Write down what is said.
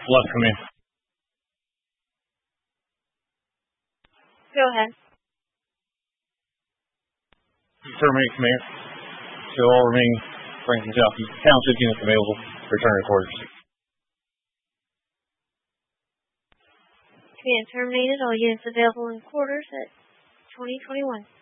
Left command. Go ahead. Terminate command. So all remaining Franklin Township units available. Return to quarters. Command terminated. All units available in quarters at 2021.